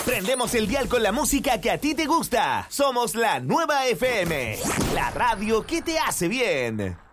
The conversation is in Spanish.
Prendemos el dial con la música que a ti te gusta. Somos la Nueva FM, la radio que te hace bien.